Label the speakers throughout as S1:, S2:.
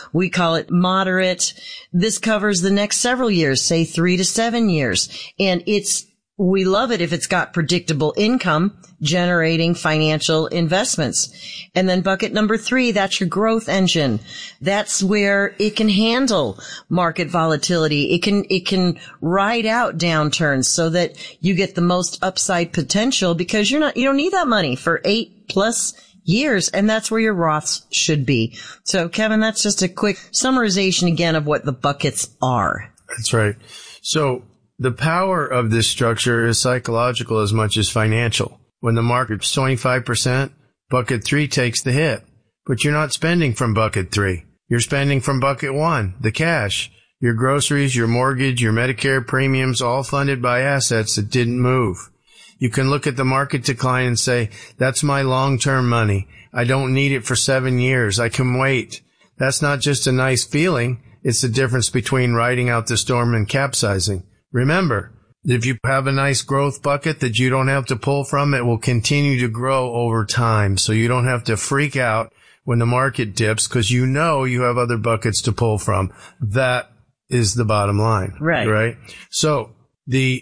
S1: We call it moderate. This covers the next several years, say 3 to 7 years. And we love it if it's got predictable income generating financial investments. And then bucket number 3, that's your growth engine. That's where it can handle market volatility. It can ride out downturns so that you get the most upside potential, because you don't need that money for 8+ years. And that's where your Roths should be. So Kevin, that's just a quick summarization again of what the buckets are.
S2: That's right. So the power of this structure is psychological as much as financial. When the market's 25%, bucket 3 takes the hit. But you're not spending from bucket 3. You're spending from bucket 1, the cash. Your groceries, your mortgage, your Medicare premiums, all funded by assets that didn't move. You can look at the market decline and say, that's my long-term money. I don't need it for 7 years. I can wait. That's not just a nice feeling. It's the difference between riding out the storm and capsizing. Remember, if you have a nice growth bucket that you don't have to pull from, it will continue to grow over time. So you don't have to freak out when the market dips, because you know you have other buckets to pull from. That is the bottom line. Right? So the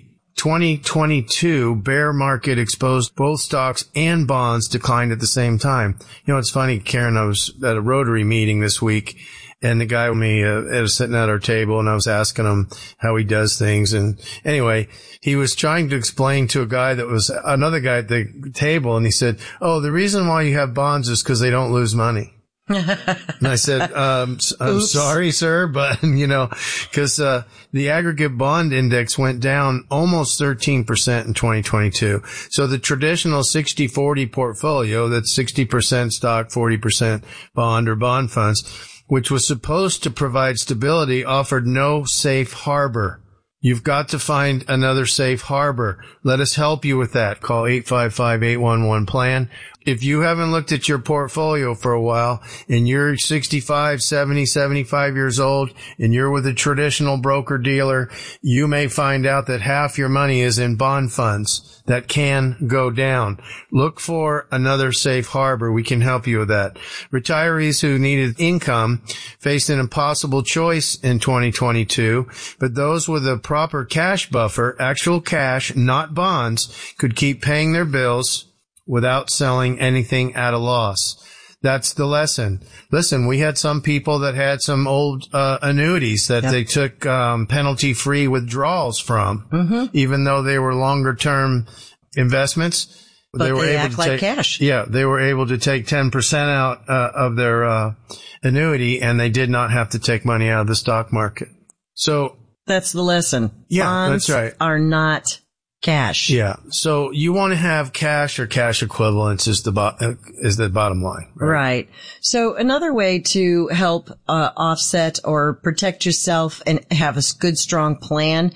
S2: 2022 bear market exposed both stocks and bonds declined at the same time. You know, it's funny, Karen, I was at a Rotary meeting this week, and the guy with me was sitting at our table, and I was asking him how he does things. And anyway, he was trying to explain to another guy at the table, and he said, "Oh, the reason why you have bonds is because they don't lose money." And I said, I'm sorry, sir, but, because the aggregate bond index went down almost 13% in 2022. So the traditional 60-40 portfolio, that's 60% stock, 40% bond or bond funds, which was supposed to provide stability, offered no safe harbor. You've got to find another safe harbor. Let us help you with that. Call 855-811-PLAN. If you haven't looked at your portfolio for a while and you're 65, 70, 75 years old and you're with a traditional broker dealer, you may find out that half your money is in bond funds that can go down. Look for another safe harbor. We can help you with that. Retirees who needed income faced an impossible choice in 2022, but those with a proper cash buffer, actual cash, not bonds, could keep paying their bills without selling anything at a loss. That's the lesson. Listen, we had some people that had some old annuities that they took penalty-free withdrawals from, even though they were longer-term investments.
S1: But they were able to take cash.
S2: Yeah, they were able to take 10% out of their annuity, and they did not have to take money out of the stock market. So
S1: that's the lesson.
S2: Yeah,
S1: bonds
S2: that's right.
S1: Are not cash.
S2: Yeah. So you want to have cash or cash equivalents is the bottom line.
S1: Right. So another way to help offset or protect yourself and have a good, strong plan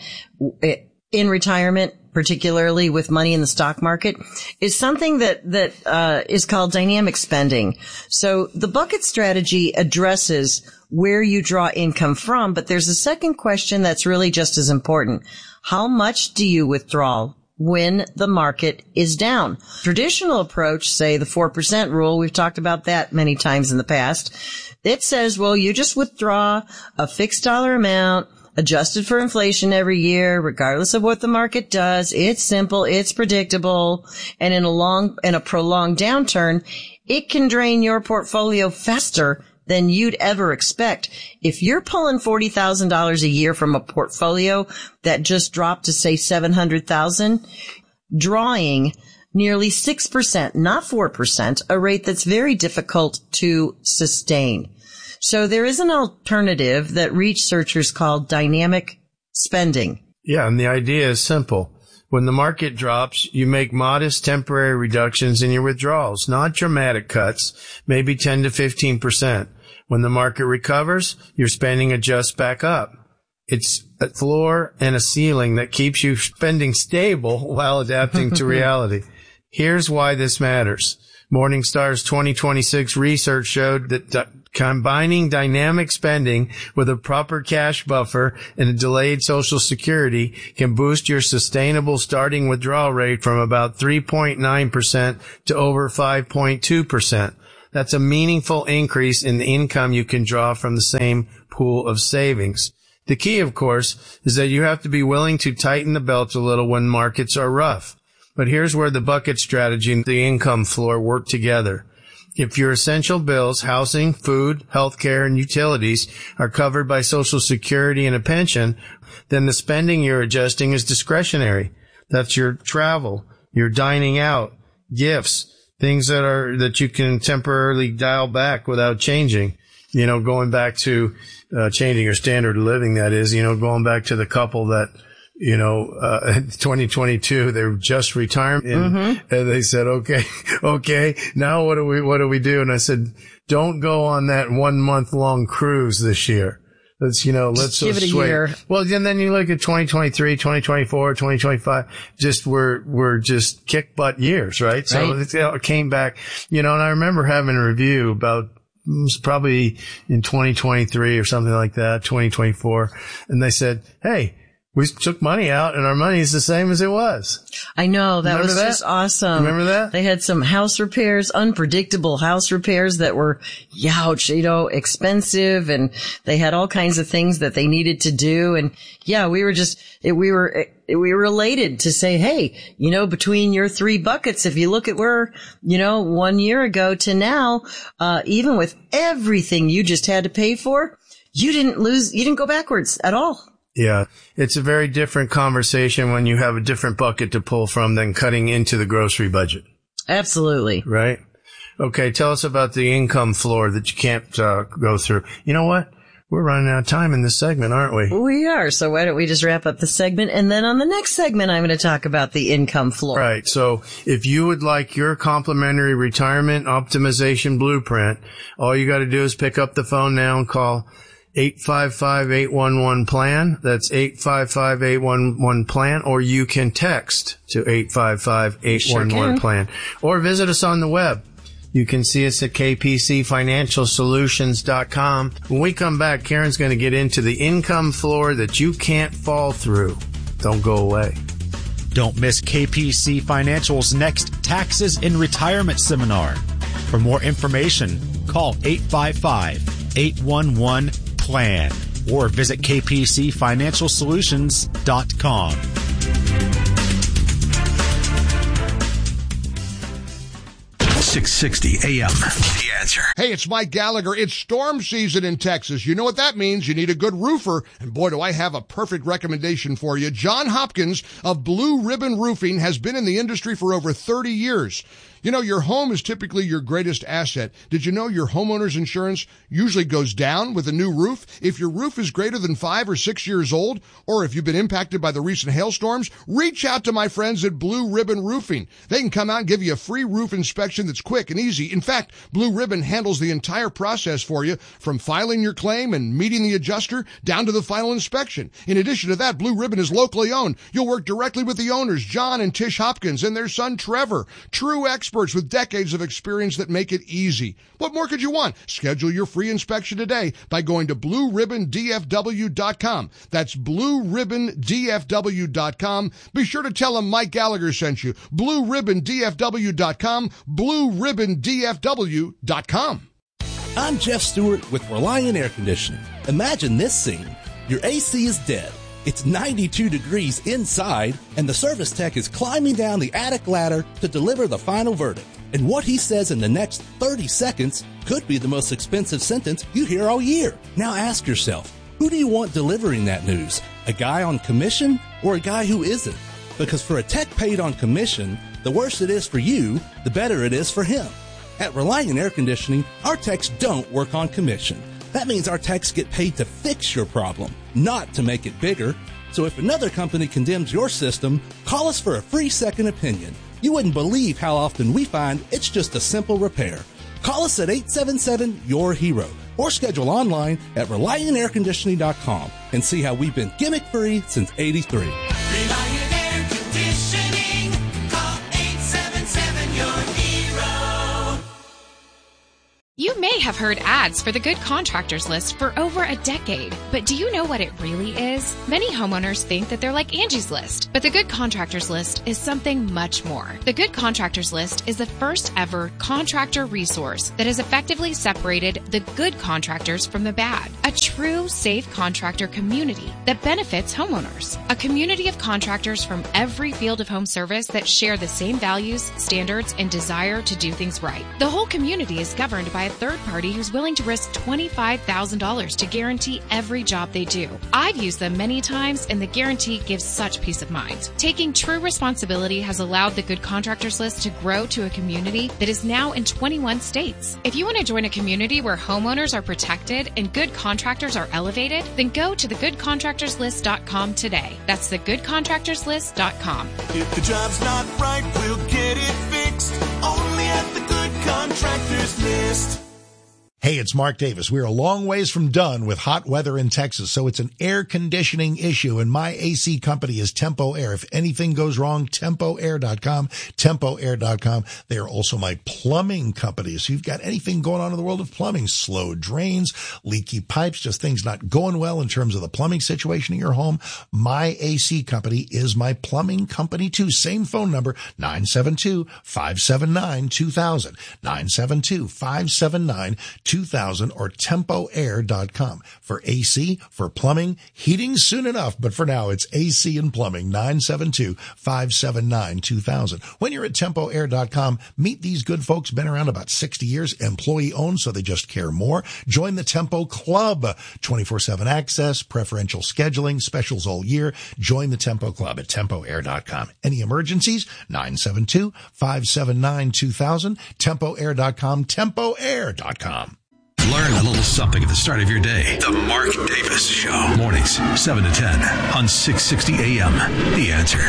S1: in retirement, particularly with money in the stock market, is something that is called dynamic spending. So the bucket strategy addresses where you draw income from, but there's a second question that's really just as important. How much do you withdraw when the market is down? Traditional approach, say the 4% rule, we've talked about that many times in the past. It says, well, you just withdraw a fixed dollar amount, adjusted for inflation every year, regardless of what the market does. It's simple, it's predictable, and in a prolonged downturn, it can drain your portfolio faster than you'd ever expect. If you're pulling $40,000 a year from a portfolio that just dropped to say $700,000, drawing nearly 6%, not 4%, a rate that's very difficult to sustain. So there is an alternative that researchers call dynamic spending.
S2: Yeah, and the idea is simple. When the market drops, you make modest temporary reductions in your withdrawals, not dramatic cuts, maybe 10 to 15%. When the market recovers, your spending adjusts back up. It's a floor and a ceiling that keeps you spending stable while adapting to reality. Here's why this matters. Morningstar's 2026 research showed that combining dynamic spending with a proper cash buffer and a delayed Social Security can boost your sustainable starting withdrawal rate from about 3.9% to over 5.2%. That's a meaningful increase in the income you can draw from the same pool of savings. The key, of course, is that you have to be willing to tighten the belt a little when markets are rough. But here's where the bucket strategy and the income floor work together. If your essential bills, housing, food, healthcare, and utilities are covered by Social Security and a pension, then the spending you're adjusting is discretionary. That's your travel, your dining out, gifts, things that you can temporarily dial back without changing. Going back to changing your standard of living, that is, going back to the couple that 2022, they were just retired and they said, okay, now what do we do? And I said, don't go on that 1 month long cruise this year. Let's
S1: give it a year.
S2: Well, and then you look at 2023, 2024, 2025, we're just kick butt years, right? So it came back, and I remember having a review about, it was probably in 2023 or something like that, 2024. And they said, hey, we took money out and our money is the same as it was.
S1: I know. That was just awesome.
S2: Remember that?
S1: They had some house repairs, unpredictable house repairs that were, expensive, and they had all kinds of things that they needed to do. And we were elated to say, hey, between your 3 buckets, if you look at where, 1 year ago to now, even with everything you just had to pay for, you didn't go backwards at all.
S2: Yeah, it's a very different conversation when you have a different bucket to pull from than cutting into the grocery budget.
S1: Absolutely.
S2: Right? Okay, tell us about the income floor that you can't go through. You know what? We're running out of time in this segment, aren't we?
S1: We are. So why don't we just wrap up the segment, and then on the next segment, I'm going to talk about the income floor.
S2: Right. So if you would like your complimentary retirement optimization blueprint, all you got to do is pick up the phone now and call 855-811-PLAN. That's 855-811-PLAN, or you can text to 855-811-PLAN, or visit us on the web. You can see us at kpcfinancialsolutions.com. When we come back, Karen's going to get into the income floor that you can't fall through. Don't go away.
S3: Don't miss KPC Financial's next Taxes in Retirement seminar. For more information, call 855-811-PLAN or visit kpcfinancialsolutions.com.
S4: 660 AM. The Answer.
S5: Hey, it's Mike Gallagher. It's storm season in Texas. You know what that means. You need a good roofer. And boy, do I have a perfect recommendation for you. John Hopkins of Blue Ribbon Roofing has been in the industry for over 30 years. You know, your home is typically your greatest asset. Did you know your homeowner's insurance usually goes down with a new roof? If your roof is greater than 5 or 6 years old, or if you've been impacted by the recent hailstorms, reach out to my friends at Blue Ribbon Roofing. They can come out and give you a free roof inspection that's quick and easy. In fact, Blue Ribbon handles the entire process for you, from filing your claim and meeting the adjuster down to the final inspection. In addition to that, Blue Ribbon is locally owned. You'll work directly with the owners, John and Tish Hopkins, and their son, Trevor. True experts with decades of experience that make it easy. What more could you want? Schedule your free inspection today by going to BlueRibbonDFW.com. That's BlueRibbonDFW.com. Be sure to tell them Mike Gallagher sent you. BlueRibbonDFW.com. BlueRibbonDFW.com.
S6: I'm Jeff Stewart with Reliant Air Conditioning. Imagine this scene. Your AC is dead. It's 92 degrees inside, and the service tech is climbing down the attic ladder to deliver the final verdict. And what he says in the next 30 seconds could be the most expensive sentence you hear all year. Now ask yourself, who do you want delivering that news? A guy on commission or a guy who isn't? Because for a tech paid on commission, the worse it is for you, the better it is for him. At Reliant Air Conditioning, our techs don't work on commission. That means our techs get paid to fix your problem, not to make it bigger. So if another company condemns your system, call us for a free second opinion. You wouldn't believe how often we find it's just a simple repair. Call us at 877-YOUR-HERO or schedule online at ReliantAirConditioning.com and see how we've been gimmick-free since '83.
S7: Reliant Air Conditioning. Call 877-YOUR-HERO.
S8: You made may have heard ads for the Good Contractors List for over a decade, but do you know what it really is? Many homeowners think that they're like Angie's List, but the Good Contractors List is something much more. The Good Contractors List is the first ever contractor resource that has effectively separated the good contractors from the bad. A true safe contractor community that benefits homeowners. A community of contractors from every field of home service that share the same values, standards, and desire to do things right. The whole community is governed by a third party who's willing to risk $25,000 to guarantee every job they do. I've used them many times, and the guarantee gives such peace of mind. Taking true responsibility has allowed the Good Contractors List to grow to a community that is now in 21 states. If you want to join a community where homeowners are protected and good contractors are elevated, then go to thegoodcontractorslist.com today. That's thegoodcontractorslist.com.
S7: If the job's not right, we'll get it fixed. Only at the Good Contractors List.
S9: Hey, it's Mark Davis. We're a long ways from done with hot weather in Texas, so it's an air conditioning issue, and my AC company is Tempo Air. If anything goes wrong, TempoAir.com, TempoAir.com. They are also my plumbing company. So you've got anything going on in the world of plumbing, slow drains, leaky pipes, just things not going well in terms of the plumbing situation in your home. My AC company is my plumbing company too. Same phone number, 972-579-2000, 972-579-2000, or TempoAir.com. For AC, for plumbing, heating soon enough, but for now it's AC and plumbing, 972-579-2000. When you're at TempoAir.com, meet these good folks, been around about 60 years, employee owned, so they just care more. Join the Tempo Club, 24/7 access, preferential scheduling, specials all year. Join the Tempo Club at TempoAir.com. Any emergencies? 972-579-2000, TempoAir.com, TempoAir.com.
S4: Learn a little something at the start of your day. The Mark Davis Show. Mornings, 7 to 10 on 660 AM. The Answer.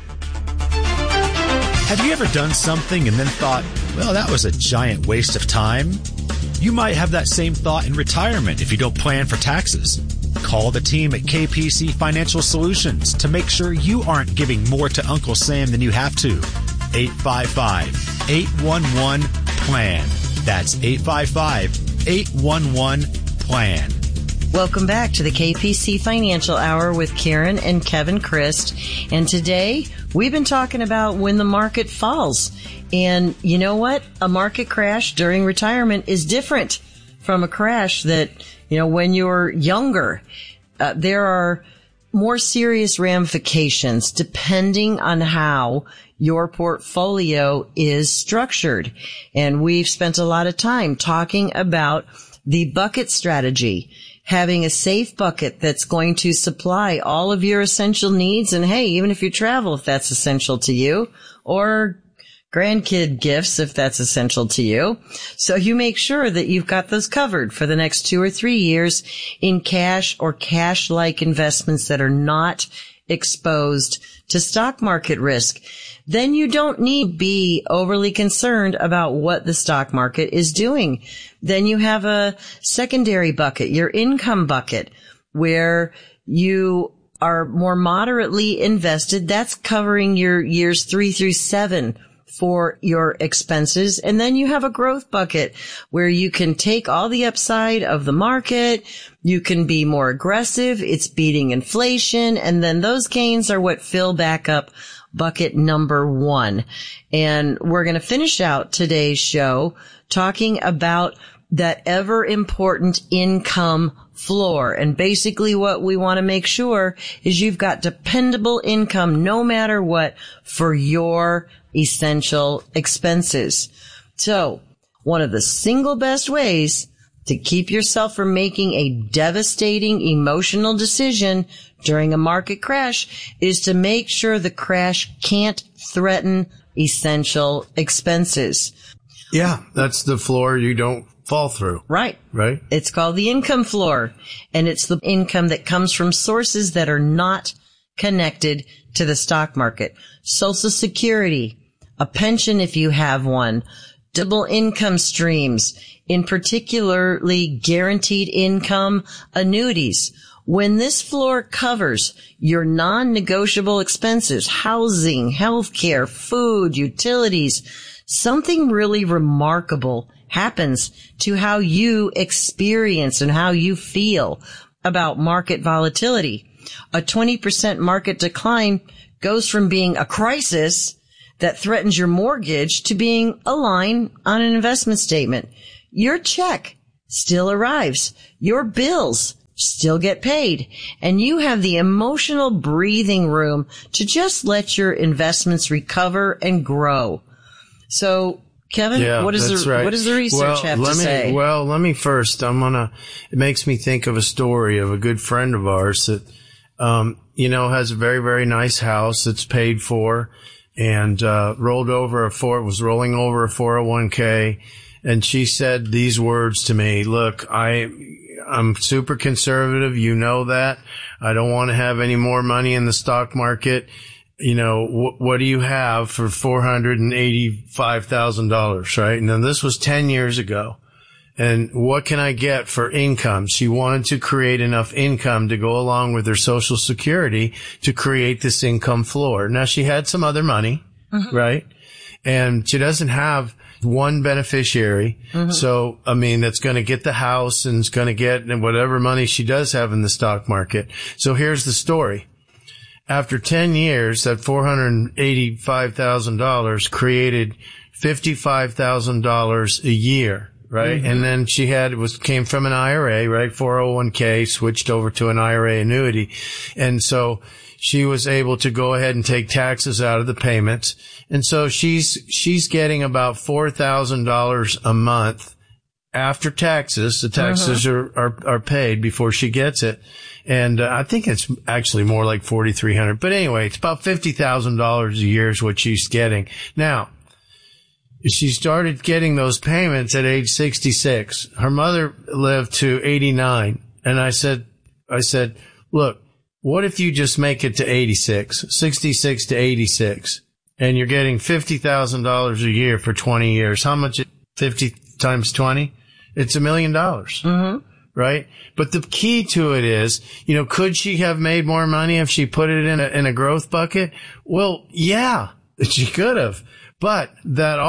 S3: Have you ever done something and then thought, well, that was a giant waste of time? You might have that same thought in retirement if you don't plan for taxes. Call the team at KPC Financial Solutions to make sure you aren't giving more to Uncle Sam than you have to. 855-811-PLAN. That's 855-811-PLAN.
S1: Welcome back to the KPC Financial Hour with Karen and Kevin Christ. And today we've been talking about when the market falls. And you know what? A market crash during retirement is different from a crash that, when you're younger. There are more serious ramifications depending on how your portfolio is structured. And we've spent a lot of time talking about the bucket strategy, having a safe bucket that's going to supply all of your essential needs. And hey, even if you travel, if that's essential to you, or grandkid gifts, if that's essential to you. So you make sure that you've got those covered for the next 2 or 3 years in cash or cash-like investments that are not exposed to stock market risk. Then you don't need to be overly concerned about what the stock market is doing. Then you have a secondary bucket, your income bucket, where you are more moderately invested. That's covering your years 3 through 7 for your expenses. And then you have a growth bucket where you can take all the upside of the market. You can be more aggressive. It's beating inflation. And then those gains are what fill back up bucket number 1. And we're going to finish out today's show talking about that ever important income floor. And basically what we want to make sure is you've got dependable income no matter what for your essential expenses. So one of the single best ways to keep yourself from making a devastating emotional decision during a market crash is to make sure the crash can't threaten essential expenses.
S2: Yeah, that's the floor you don't fall through.
S1: Right.
S2: Right.
S1: It's called the income floor, and it's the income that comes from sources that are not connected to the stock market. Social Security, a pension if you have one, double income streams, in particularly guaranteed income annuities. When this floor covers your non-negotiable expenses, housing, healthcare, food, utilities, something really remarkable happens to how you experience and how you feel about market volatility. A 20% market decline goes from being a crisis that threatens your mortgage to being a line on an investment statement. Your check still arrives. Your bills still get paid. And you have the emotional breathing room to just let your investments recover and grow. So, Kevin, what does the research have to say?
S2: Well, let me first, it makes me think of a story of a good friend of ours that, has a very, very nice house that's paid for and, was rolling over a 401k. And she said these words to me, look, I'm super conservative. You know that. I don't want to have any more money in the stock market. What do you have for $485,000, right? Now this was 10 years ago. And what can I get for income? She wanted to create enough income to go along with her Social Security to create this income floor. Now she had some other money, right? And she doesn't have one beneficiary. So, that's going to get the house and is going to get whatever money she does have in the stock market. So here's the story. After 10 years, that $485,000 created $55,000 a year, right? And then she came from an IRA, right? 401k, switched over to an IRA annuity. And so she was able to go ahead and take taxes out of the payments. And so she's getting about $4,000 a month after taxes. The taxes are paid before she gets it. And I think it's actually more like $4,300. But anyway, it's about $50,000 a year is what she's getting. Now, she started getting those payments at age 66. Her mother lived to 89. And I said, look, what if you just make it to 66 to 86, and you're getting $50,000 a year for 20 years? How much? 50 times 20? It's $1 million. Right? But the key to it is, could she have made more money if she put it in a growth bucket? Well, yeah, she could have. But that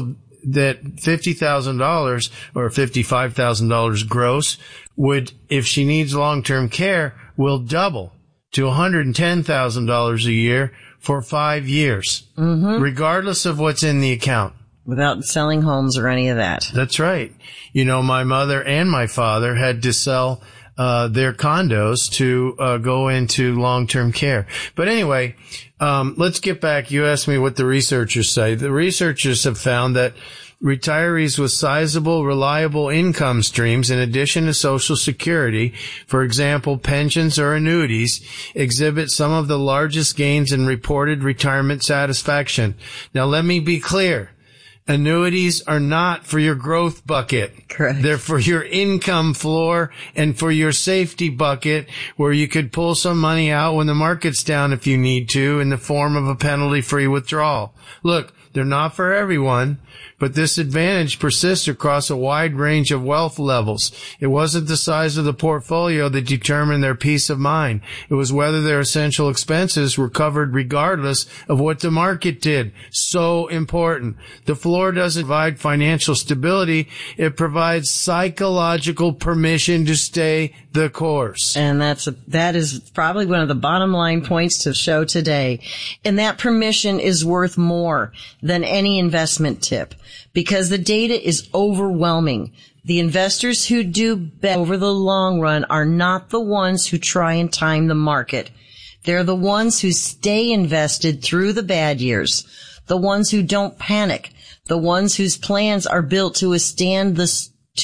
S2: $50,000 or $55,000 gross would, if she needs long-term care, will double to $110,000 a year for 5 years, regardless of what's in the account.
S1: Without selling homes or any of that.
S2: That's right. My mother and my father had to sell their condos to go into long-term care. But anyway, let's get back. You asked me what the researchers say. The researchers have found that retirees with sizable, reliable income streams, in addition to Social Security, for example, pensions or annuities, exhibit some of the largest gains in reported retirement satisfaction. Now, let me be clear. Annuities are not for your growth bucket.
S1: Correct.
S2: They're for your income floor and for your safety bucket, where you could pull some money out when the market's down if you need to, in the form of a penalty-free withdrawal. Look, they're not for everyone, but this advantage persists across a wide range of wealth levels. It wasn't the size of the portfolio that determined their peace of mind. It was whether their essential expenses were covered regardless of what the market did. So important. The floor doesn't provide financial stability. It provides psychological permission to stay the course.
S1: And that is probably one of the bottom line points to show today. And that permission is worth more than any investment tip, because the data is overwhelming. The investors who do bet over the long run are not the ones who try and time the market. They're the ones who stay invested through the bad years, the ones who don't panic, the ones whose plans are built to withstand the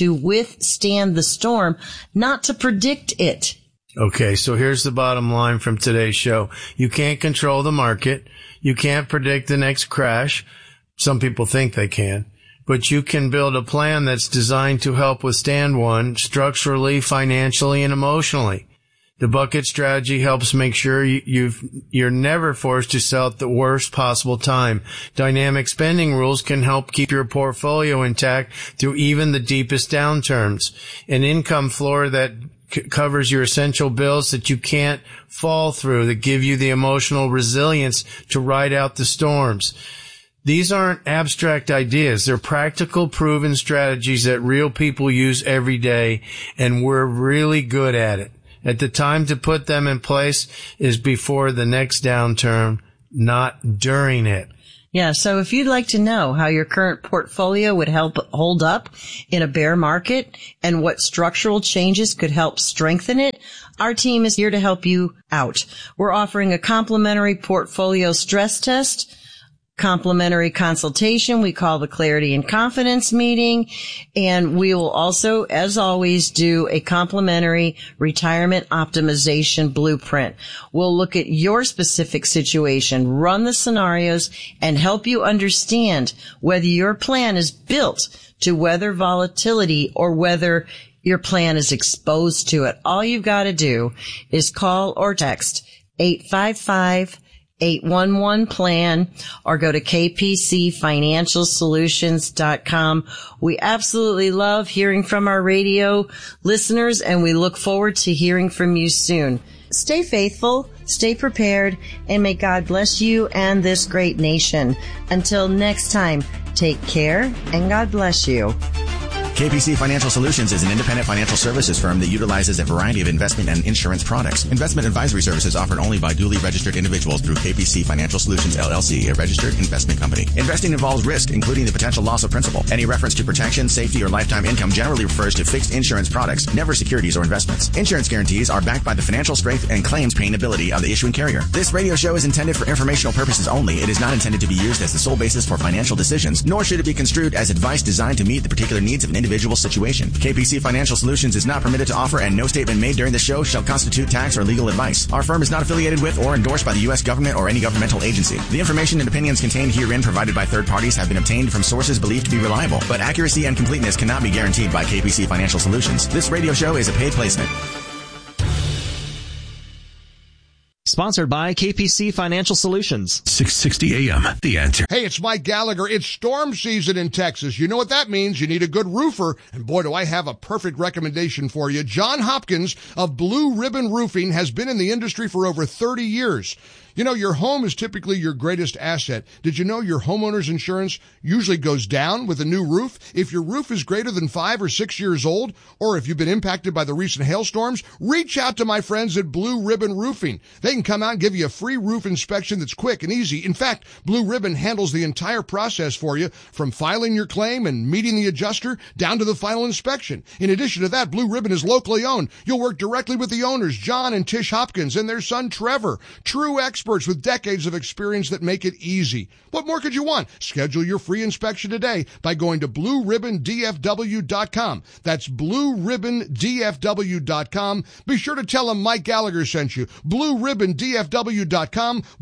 S1: storm, not to predict it.
S2: Okay, so here's the bottom line from today's show. You can't control the market. You can't predict the next crash. Some people think they can. But you can build a plan that's designed to help withstand one structurally, financially, and emotionally. The bucket strategy helps make sure you're never forced to sell at the worst possible time. Dynamic spending rules can help keep your portfolio intact through even the deepest downturns. An income floor that covers your essential bills that you can't fall through, that give you the emotional resilience to ride out the storms. These aren't abstract ideas. They're practical, proven strategies that real people use every day, and we're really good at it. At the time to put them in place is before the next downturn, not during it.
S1: Yeah, so if you'd like to know how your current portfolio would help hold up in a bear market and what structural changes could help strengthen it, our team is here to help you out. We're offering a complimentary portfolio stress test, complimentary consultation we call the Clarity and Confidence meeting, and we will also, as always, do a complimentary retirement optimization blueprint. We'll look at your specific situation, run the scenarios, and help you understand whether your plan is built to weather volatility or whether your plan is exposed to it. All you've got to do is call or text 855-811-PLAN or go to kpcfinancialsolutions.com. We absolutely love hearing from our radio listeners, and we look forward to hearing from you soon. Stay faithful, stay prepared, and may God bless you and this great nation. Until next time, take care and God bless you.
S10: KPC Financial Solutions is an independent financial services firm that utilizes a variety of investment and insurance products. Investment advisory services offered only by duly registered individuals through KPC Financial Solutions, LLC, a registered investment company. Investing involves risk, including the potential loss of principal. Any reference to protection, safety, or lifetime income generally refers to fixed insurance products, never securities or investments. Insurance guarantees are backed by the financial strength and claims paying ability of the issuing carrier. This radio show is intended for informational purposes only. It is not intended to be used as the sole basis for financial decisions, nor should it be construed as advice designed to meet the particular needs of an individual situation. KPC Financial Solutions is not permitted to offer, and no statement made during the show shall constitute tax or legal advice. Our firm is not affiliated with or endorsed by the U.S. government or any governmental agency. The information and opinions contained herein provided by third parties have been obtained from sources believed to be reliable, but accuracy and completeness cannot be guaranteed by KPC Financial Solutions. This radio show is a paid placement.
S11: Sponsored by KPC Financial Solutions.
S4: 660 AM, The Answer.
S5: Hey, it's Mike Gallagher. It's storm season in Texas. You know what that means. You need a good roofer. And boy, do I have a perfect recommendation for you. John Hopkins of Blue Ribbon Roofing has been in the industry for over 30 years. You know, your home is typically your greatest asset. Did you know your homeowner's insurance usually goes down with a new roof? If your roof is greater than 5 or 6 years old, or if you've been impacted by the recent hailstorms, reach out to my friends at Blue Ribbon Roofing. They can come out and give you a free roof inspection that's quick and easy. In fact, Blue Ribbon handles the entire process for you, from filing your claim and meeting the adjuster down to the final inspection. In addition to that, Blue Ribbon is locally owned. You'll work directly with the owners, John and Tish Hopkins, and their son Trevor. True experts with decades of experience that make it easy. What more could you want? Schedule your free inspection today by going to BlueRibbonDFW.com. That's BlueRibbonDFW.com. Be sure to tell them Mike Gallagher sent you. BlueRibbonDFW.com.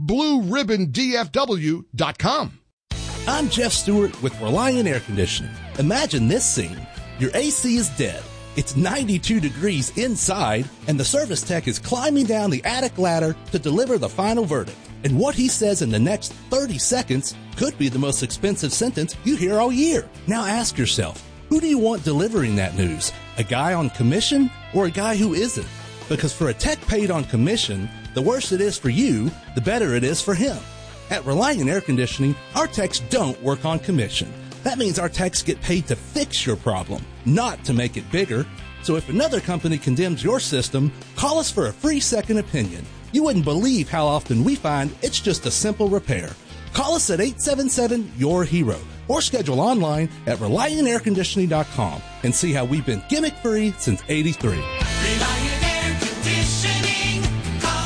S5: BlueRibbonDFW.com.
S6: I'm Jeff Stewart with Reliant Air Conditioning. Imagine this scene. Your AC is dead. It's 92 degrees inside, and the service tech is climbing down the attic ladder to deliver the final verdict. And what he says in the next 30 seconds could be the most expensive sentence you hear all year. Now ask yourself, who do you want delivering that news? A guy on commission or a guy who isn't? Because for a tech paid on commission, the worse it is for you, the better it is for him. At Reliant Air Conditioning, our techs don't work on commission. That means our techs get paid to fix your problem, not to make it bigger. So if another company condemns your system, call us for a free second opinion. You wouldn't believe how often we find it's just a simple repair. Call us at 877-YOUR-HERO or schedule online at ReliantAirConditioning.com and see how we've been gimmick-free since '83.
S7: Reliant Air Conditioning. Call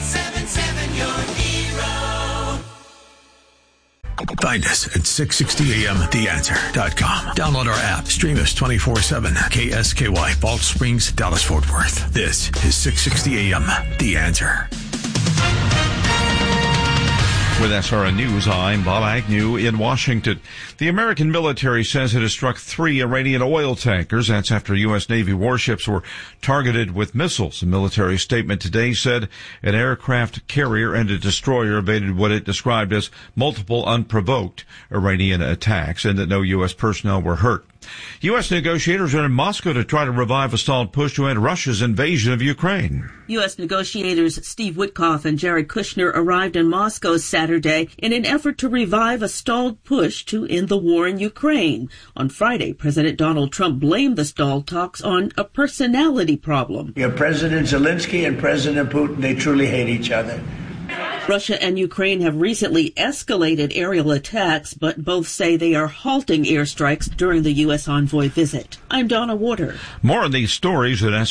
S7: 877-YOUR-HERO.
S4: Find us at 660amtheanswer.com. Download our app. Stream us 24/7. KSKY, Balch Springs, Dallas, Fort Worth. This is 660 AM, The Answer.
S12: With SRN News, I'm Bob Agnew in Washington. The American military says it has struck 3 Iranian oil tankers. That's after U.S. Navy warships were targeted with missiles. A military statement today said an aircraft carrier and a destroyer evaded what it described as multiple unprovoked Iranian attacks and that no U.S. personnel were hurt. U.S. negotiators are in Moscow to try to revive a stalled push to end Russia's invasion of Ukraine.
S13: U.S. negotiators Steve Witkoff and Jared Kushner arrived in Moscow Saturday in an effort to revive a stalled push to end the war in Ukraine. On Friday, President Donald Trump blamed the stalled talks on a personality problem.
S14: You have President Zelensky and President Putin. They truly hate each other.
S13: Russia and Ukraine have recently escalated aerial attacks, but both say they are halting airstrikes during the U.S. envoy visit. I'm Donna Warder.
S12: More on these stories at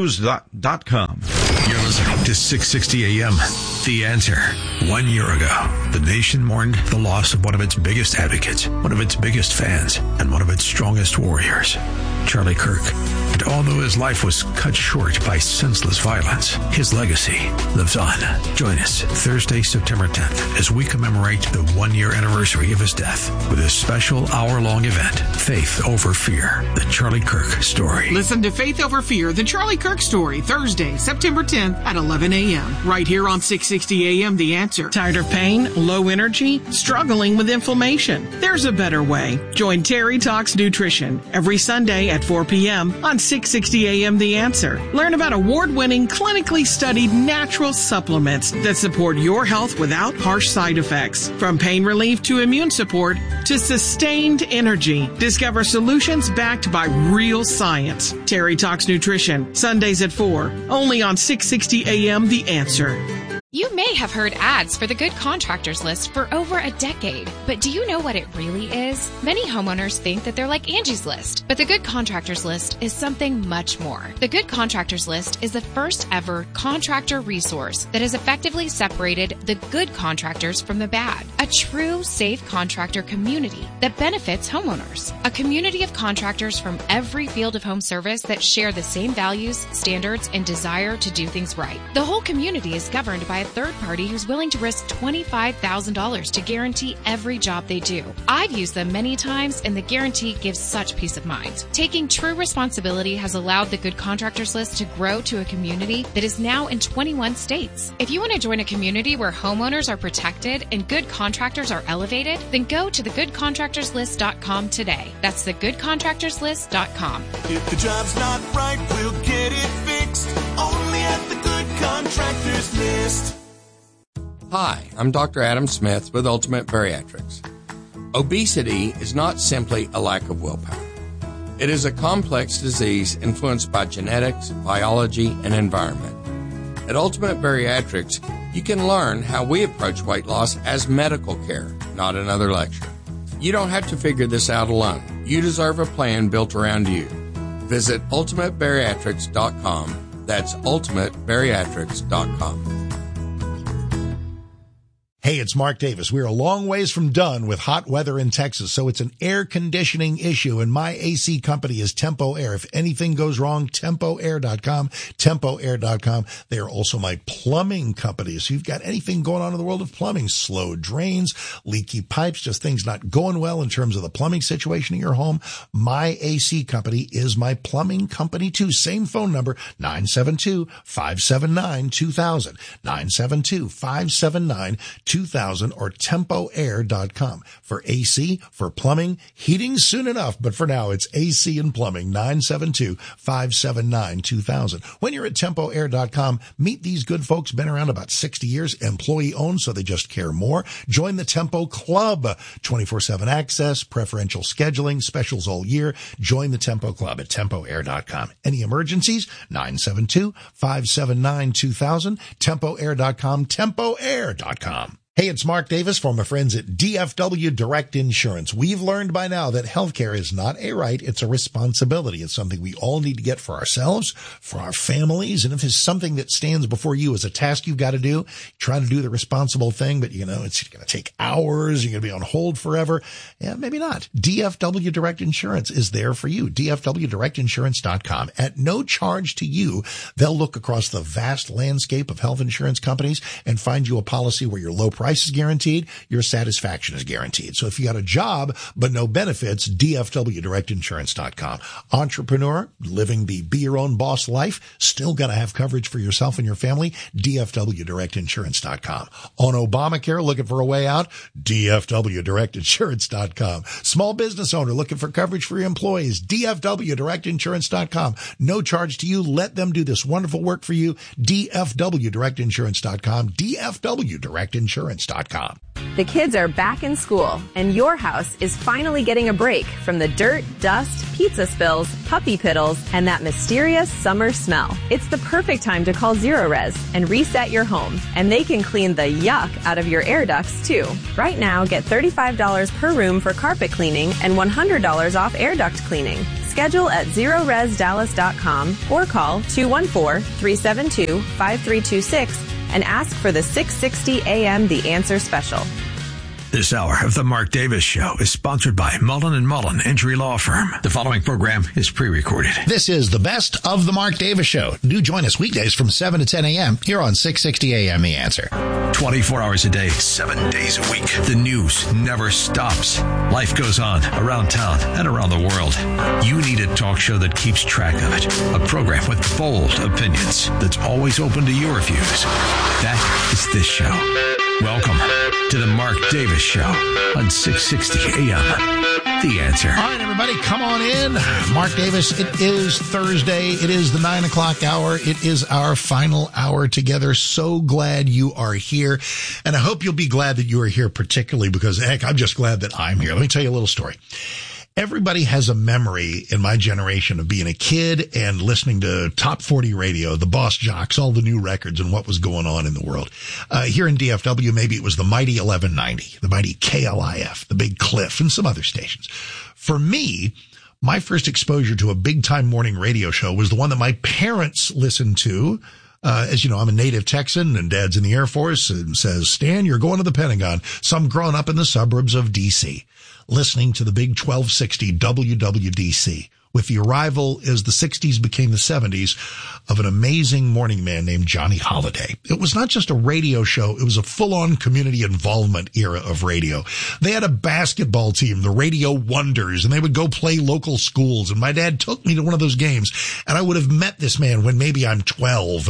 S12: SRNews.com.
S4: You're listening to 660 AM. The Answer. 1 year ago, the nation mourned the loss of one of its biggest advocates, one of its biggest fans, and one of its strongest warriors, Charlie Kirk. And although his life was cut short by senseless violence, his legacy lives on. Join us Thursday, September 10th, as we commemorate the 1 year anniversary of his death with a special hour-long event, Faith Over Fear, the Charlie Kirk Story.
S15: Listen to Faith Over Fear, the Charlie Kirk Story, Thursday, September 10th at 11 a.m. right here on 660 a.m. The Answer. Tired of pain, low energy, struggling with inflammation? There's a better way. Join Terry Talks Nutrition every Sunday at 4 p.m. on 660 a.m. The Answer. Learn about award-winning, clinically studied natural supplements that support your health without harsh side effects. From pain relief to immune support to sustained energy. Discover solutions backed by real science. Terry Talks Nutrition, Sundays at 4, only on 660 a.m. The Answer.
S8: You may have heard ads for the Good Contractors List for over a decade, but do you know what it really is? Many homeowners think that they're like Angie's List, but the Good Contractors List is something much more. The Good Contractors List is the first ever contractor resource that has effectively separated the good contractors from the bad. A true safe contractor community that benefits homeowners. A community of contractors from every field of home service that share the same values, standards, and desire to do things right. The whole community is governed by a third party who's willing to risk $25,000 to guarantee every job they do. I've used them many times, and the guarantee gives such peace of mind. Taking true responsibility has allowed the Good Contractors List to grow to a community that is now in 21 states. If you want to join a community where homeowners are protected and good contractors are elevated, then go to thegoodcontractorslist.com today. That's thegoodcontractorslist.com.
S7: If the job's not right, we'll get it fixed. Only at the Good Contractors List.
S16: Hi, I'm Dr. Adam Smith with Ultimate Bariatrics. Obesity is not simply a lack of willpower. It is a complex disease influenced by genetics, biology, and environment. At Ultimate Bariatrics, you can learn how we approach weight loss as medical care, not another lecture. You don't have to figure this out alone. You deserve a plan built around you. Visit ultimatebariatrics.com. That's ultimatebariatrics.com.
S9: Hey, it's Mark Davis. We're a long ways from done with hot weather in Texas, so it's an air conditioning issue, and my AC company is Tempo Air. If anything goes wrong, TempoAir.com, TempoAir.com. They are also my plumbing company. So you've got anything going on in the world of plumbing, slow drains, leaky pipes, just things not going well in terms of the plumbing situation in your home, my AC company is my plumbing company too. Same phone number, 972-579-2000, 972-579-2000, or TempoAir.com for AC, for plumbing, heating soon enough. But for now, it's AC and plumbing, 972-579-2000. When you're at TempoAir.com, meet these good folks, been around about 60 years, employee owned, so they just care more. Join the Tempo Club, 24/7 access, preferential scheduling, specials all year. Join the Tempo Club at TempoAir.com. Any emergencies? 972-579-2000, TempoAir.com, TempoAir.com. Hey, it's Mark Davis from my friends at DFW Direct Insurance. We've learned by now that healthcare is not a right, it's a responsibility. It's something we all need to get for ourselves, for our families, and if it's something that stands before you as a task you've got to do, try to do the responsible thing, but it's going to take hours, you're going to be on hold forever. Yeah, maybe not. DFW Direct Insurance is there for you. DFWDirectInsurance.com. At no charge to you, they'll look across the vast landscape of health insurance companies and find you a policy where your low price price is guaranteed, your satisfaction is guaranteed. So if you got a job but no benefits, DFWDirectInsurance.com. Entrepreneur, living the be your own boss life, still got to have coverage for yourself and your family, DFWDirectInsurance.com. On Obamacare, looking for a way out, DFWDirectInsurance.com. Small business owner looking for coverage for your employees, DFWDirectInsurance.com. No charge to you. Let them do this wonderful work for you, DFWDirectInsurance.com, DFWDirectInsurance.com.
S17: The kids are back in school, and your house is finally getting a break from the dirt, dust, pizza spills, puppy piddles, and that mysterious summer smell. It's the perfect time to call Zerorez and reset your home, and they can clean the yuck out of your air ducts, too. Right now, get $35 per room for carpet cleaning and $100 off air duct cleaning. Schedule at ZeroResDallas.com or call 214-372-5326 and ask for the 660 AM The Answer special.
S4: This hour of the Mark Davis Show is sponsored by Mullen & Mullen Injury Law Firm. The following program is pre-recorded.
S9: This is the best of the Mark Davis Show. Do join us weekdays from 7 to 10 a.m. here on 660 AM The Answer.
S4: 24 hours a day, 7 days a week. The news never stops. Life goes on around town and around the world. You need a talk show that keeps track of it. A program with bold opinions that's always open to your views. That is this show. Welcome to the Mark Davis Show on 660 AM. The Answer.
S9: All right, everybody, come on in. Mark Davis, it is Thursday. It is the 9 o'clock hour. It is our final hour together. So glad you are here. And I hope you'll be glad that you are here, particularly because, heck, I'm just glad that I'm here. Let me tell you a little story. Everybody has a memory in my generation of being a kid and listening to Top 40 radio, the Boss Jocks, all the new records and what was going on in the world. Here in DFW, maybe it was the mighty 1190, the mighty KLIF, the Big Cliff, and some other stations. For me, my first exposure to a big-time morning radio show was the one that my parents listened to. As you know, I'm a native Texan and Dad's in the Air Force and says, Stan, you're going to the Pentagon. So I'm growing up in the suburbs of D.C., listening to the big 1260 WWDC with the arrival, as the 60s became the 70s, of an amazing morning man named Johnny Holiday. It was not just a radio show. It was a full-on community involvement era of radio. They had a basketball team, the Radio Wonders, and they would go play local schools. And my dad took me to one of those games, and I would have met this man when maybe I'm 12.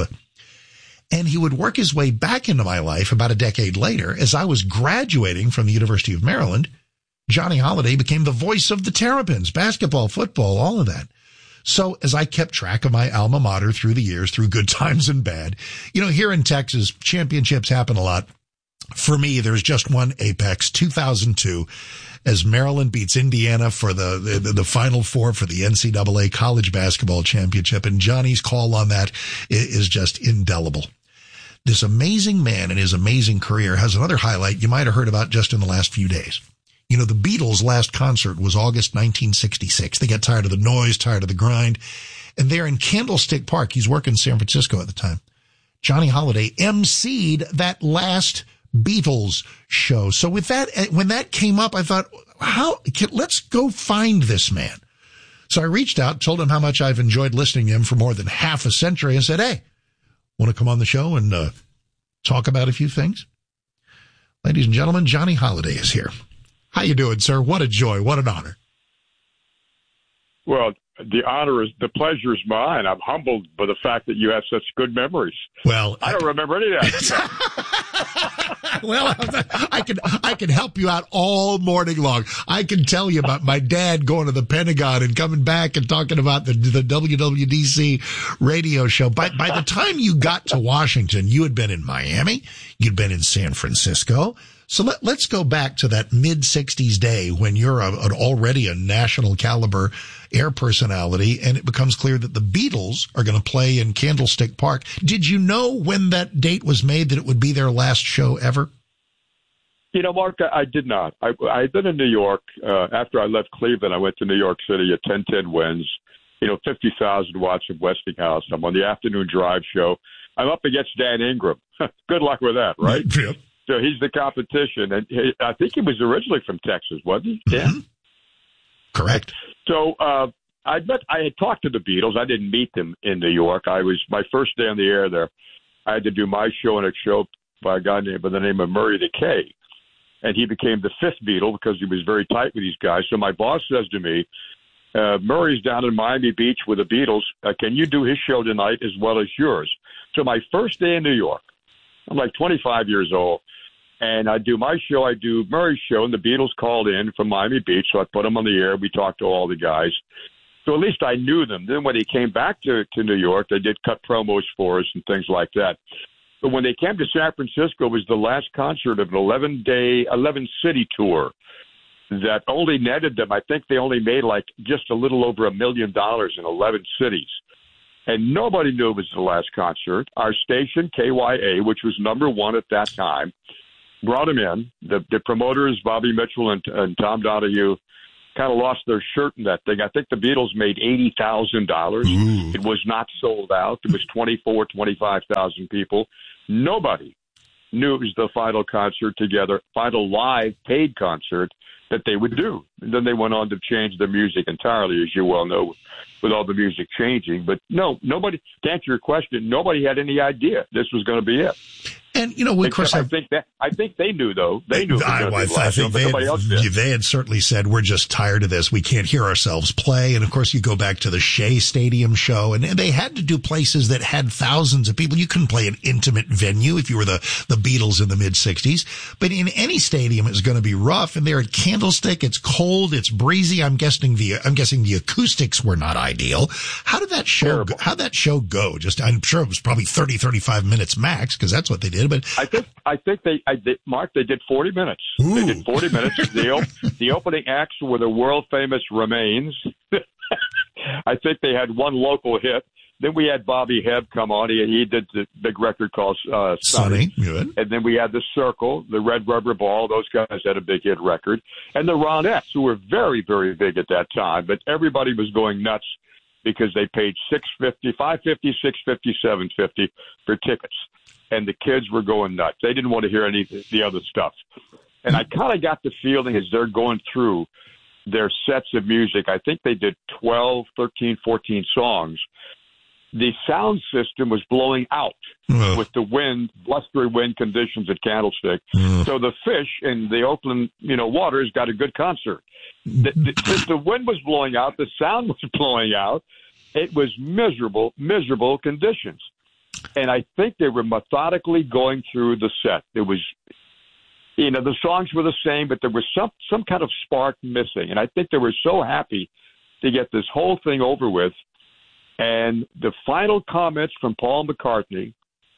S9: And he would work his way back into my life about a decade later. As I was graduating from the University of Maryland, Johnny Holiday became the voice of the Terrapins, basketball, football, all of that. So as I kept track of my alma mater through the years, through good times and bad, you know, here in Texas, championships happen a lot. For me, there's just one apex, 2002, as Maryland beats Indiana for the Final Four for the NCAA college basketball championship. And Johnny's call on that is just indelible. This amazing man and his amazing career has another highlight you might have heard about just in the last few days. You know, the Beatles' last concert was August 1966. They got tired of the noise, tired of the grind. And there in Candlestick Park, he's working in San Francisco at the time, Johnny Holiday emceed that last Beatles show. So with that, when that came up, I thought, let's go find this man. So I reached out, told him how much I've enjoyed listening to him for more than half a century, and said, hey, want to come on the show and talk about a few things? Ladies and gentlemen, Johnny Holiday is here. How you doing, sir? What a joy. What an honor.
S18: Well, the pleasure is mine. I'm humbled by the fact that you have such good memories.
S9: Well,
S18: I don't remember any of that.
S9: Well, I can help you out all morning long. I can tell you about my dad going to the Pentagon and coming back and talking about the WWDC radio show. By the time you got to Washington, you had been in Miami, you'd been in San Francisco. So let's go back to that mid-60s day when you're already a national caliber air personality, and it becomes clear that the Beatles are going to play in Candlestick Park. Did you know when that date was made that it would be their last show ever?
S18: You know, Mark, I did not. I had been in New York. After I left Cleveland, I went to New York City at 1010 Wins. 50,000 watts of Westinghouse. I'm on the afternoon drive show. I'm up against Dan Ingram. Good luck with that, right?
S9: Yep.
S18: So he's the competition, and I think he was originally from Texas, wasn't he? Yeah,
S9: mm-hmm. Correct.
S18: So I had talked to the Beatles. I didn't meet them in New York. My first day on the air there. I had to do my show and a show by a guy by the name of Murray the K. And he became the fifth Beatle because he was very tight with these guys. So my boss says to me, Murray's down in Miami Beach with the Beatles. Can you do his show tonight as well as yours? So my first day in New York, I'm like 25 years old, and I do my show. I do Murray's show, and the Beatles called in from Miami Beach, so I put them on the air. We talked to all the guys. So at least I knew them. Then when they came back to New York, they did cut promos for us and things like that. But when they came to San Francisco, it was the last concert of an 11-city tour that only netted them. I think they only made like just a little over $1 million in 11 cities. And nobody knew it was the last concert. Our station, KYA, which was number one at that time, brought him in. The promoters, Bobby Mitchell and Tom Donahue, kind of lost their shirt in that thing. I think the Beatles made $80,000. It was not sold out. It was 25,000 people. Nobody knew it was the final concert together, final live paid concert that they would do. And then they went on to change their music entirely, as you well know, with all the music changing. But no, nobody, to answer your question, nobody had any idea this was going to be it.
S9: And, you know, of course,
S18: I think they knew, though. They knew.
S9: I think they had certainly said, we're just tired of this. We can't hear ourselves play. And, of course, you go back to the Shea Stadium show, and they had to do places that had thousands of people. You couldn't play an intimate venue if you were the Beatles in the mid-'60s. But in any stadium, it's going to be rough. And there at Candlestick, it's cold, it's breezy. I'm guessing the acoustics were not ideal. How did that show go? I'm sure it was probably 30, 35 minutes max, because that's what they did. But
S18: I think they did 40 minutes. Ooh. They did 40 minutes. The opening acts were the world famous Remains. I think they had one local hit. Then we had Bobby Hebb come on. He did the big record called Sunny. Good. And then we had The Circle, the Red Rubber Ball. Those guys had a big hit record. And the Ronettes, who were very, very big at that time. But everybody was going nuts because they paid $650, $550, $650, $750 for tickets. And the kids were going nuts. They didn't want to hear any of the other stuff. And I kind of got the feeling as they're going through their sets of music, I think they did 12, 13, 14 songs. The sound system was blowing out with the wind, blustery wind conditions at Candlestick. So the Fish in the Oakland, waters got a good concert. Since the wind was blowing out, the sound was blowing out. It was miserable, miserable conditions. And I think they were methodically going through the set. It was, the songs were the same, but there was some kind of spark missing. And I think they were so happy to get this whole thing over with. And the final comments from Paul McCartney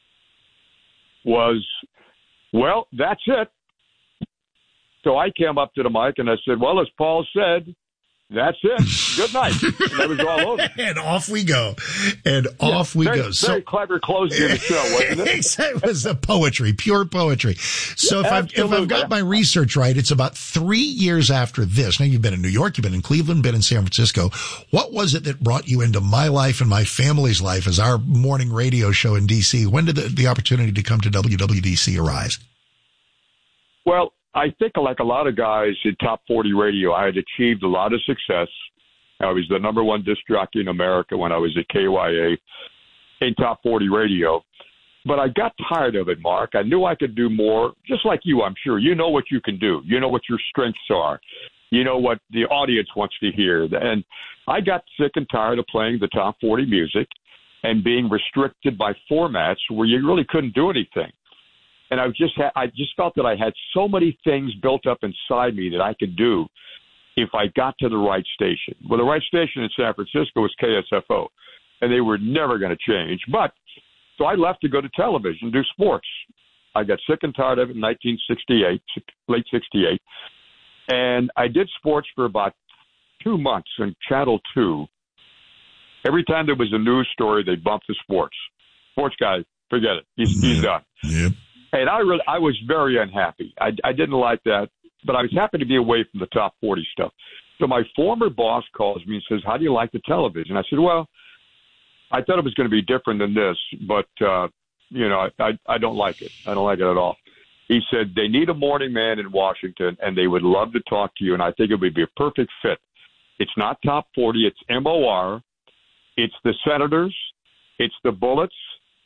S18: was, well, that's it. So I came up to the mic and I said, well, as Paul said, that's it. Good night. And that was all over.
S9: And off we go. Off we go.
S18: Very clever close to the show, wasn't it?
S9: It was poetry, pure poetry. So if I've got my research right, it's about 3 years after this. Now, you've been in New York, you've been in Cleveland, been in San Francisco. What was it that brought you into my life and my family's life as our morning radio show in D.C.? When did the opportunity to come to WWDC arise?
S18: Well, I think like a lot of guys in Top 40 radio, I had achieved a lot of success. I was the number one disc jockey in America when I was at KYA in Top 40 radio. But I got tired of it, Mark. I knew I could do more, just like you, I'm sure. You know what you can do. You know what your strengths are. You know what the audience wants to hear. And I got sick and tired of playing the Top 40 music and being restricted by formats where you really couldn't do anything. And I just felt that I had so many things built up inside me that I could do if I got to the right station. Well, the right station in San Francisco was KSFO, and they were never going to change. So I left to go to television, do sports. I got sick and tired of it in 1968, late 68. And I did sports for about 2 months on Channel 2. Every time there was a news story, they bumped the sports. Sports guy, forget it. He's done.
S9: Yep.
S18: And I was very unhappy. I didn't like that, but I was happy to be away from the Top 40 stuff. So my former boss calls me and says, how do you like the television? I said, well, I thought it was going to be different than this, but, I don't like it. I don't like it at all. He said, they need a morning man in Washington, and they would love to talk to you, and I think it would be a perfect fit. It's not Top 40. It's MOR. It's the Senators. It's the Bullets.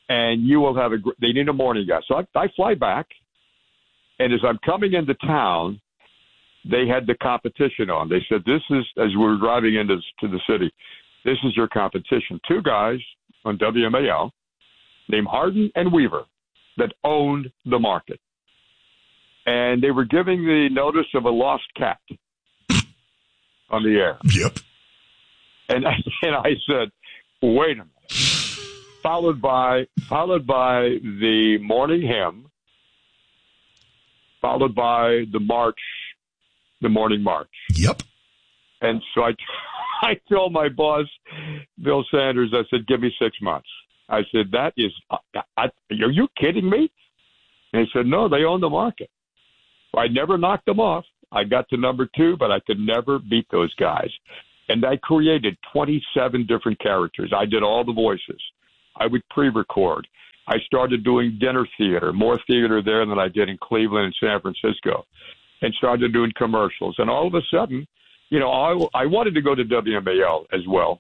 S18: and you will have they need a morning guy. So I fly back, and as I'm coming into town, they had the competition on. They said, this is, as we were driving into the city, this is your competition. Two guys on WMAL named Hardin and Weaver that owned the market. And they were giving the notice of a lost cat on the air.
S9: Yep.
S18: And I said, wait a minute. Followed by the morning hymn, followed by the morning march.
S9: Yep.
S18: And so I told my boss, Bill Sanders, I said, give me 6 months. I said, that is, are you kidding me? And he said, no, they own the market. I never knocked them off. I got to number 2, but I could never beat those guys. And I created 27 different characters. I did all the voices. I would pre-record. I started doing dinner theater, more theater there than I did in Cleveland and San Francisco, and started doing commercials. And all of a sudden, you know, I wanted to go to WMAL as well.